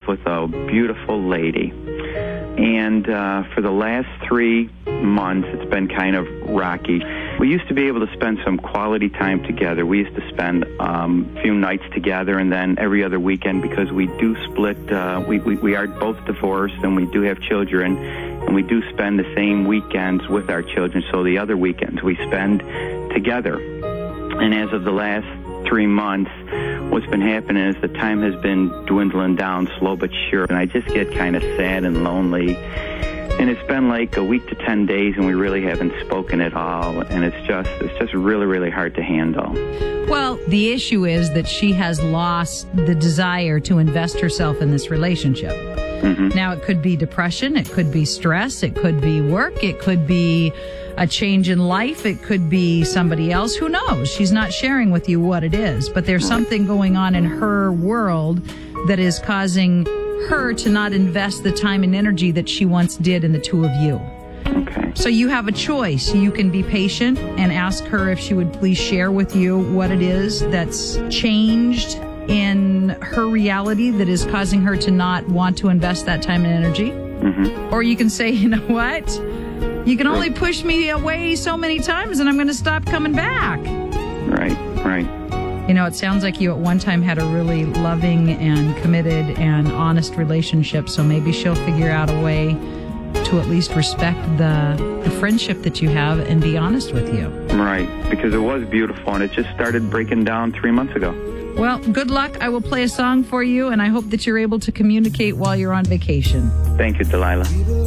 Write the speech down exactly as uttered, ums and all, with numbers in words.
with a beautiful lady. And uh, for the last three months, it's been kind of rocky. We used to be able to spend some quality time together. We used to spend um, a few nights together, and then every other weekend, because we do split, uh, we, we, we are both divorced, and we do have children, and we do spend the same weekends with our children, so the other weekends we spend together. And as of the last three months, what's been happening is the time has been dwindling down slow but sure, and I just get kind of sad and lonely. And it's been like a week to ten days, and we really haven't spoken at all, and it's just it's just really, really hard to handle. Well, the issue is that she has lost the desire to invest herself in this relationship. Mm-hmm. Now, it could be depression, it could be stress, it could be work, it could be a change in life, it could be somebody else. Who knows? She's not sharing with you what it is, but there's something going on in her world that is causing her to not invest the time and energy that she once did in the two of you. Okay. So you have a choice. You can be patient and ask her if she would please share with you what it is that's changed in her reality that is causing her to not want to invest that time and energy. Mm-hmm. Or you can say, you know what? You can only push me away so many times and I'm going to stop coming back. Right, right. You know, it sounds like you at one time had a really loving and committed and honest relationship, so maybe she'll figure out a way to at least respect the, the friendship that you have and be honest with you. Right, because it was beautiful, and it just started breaking down three months ago. Well, good luck. I will play a song for you, and I hope that you're able to communicate while you're on vacation. Thank you, Delilah.